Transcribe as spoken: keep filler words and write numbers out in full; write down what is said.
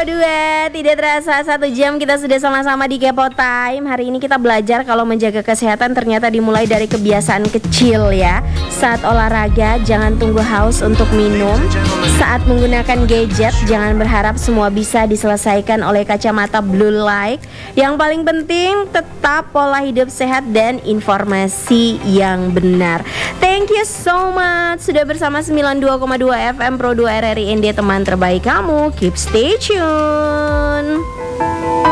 dua, tidak terasa satu jam kita sudah sama-sama di Kepo Time. Hari ini kita belajar kalau menjaga kesehatan ternyata dimulai dari kebiasaan kecil ya. Saat olahraga jangan tunggu haus untuk minum. Saat menggunakan gadget jangan berharap semua bisa diselesaikan oleh kacamata blue light. Yang paling penting tetap pola hidup sehat dan informasi yang benar. Thank you so much sudah bersama sembilan puluh dua koma dua F M Pro dua R R I N D, teman terbaik kamu. Keep stay tune.